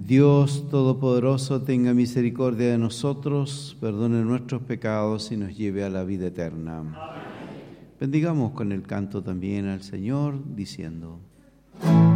Dios Todopoderoso, tenga misericordia de nosotros, perdone nuestros pecados y nos lleve a la vida eterna. Amén. Bendigamos con el canto también al Señor, diciendo: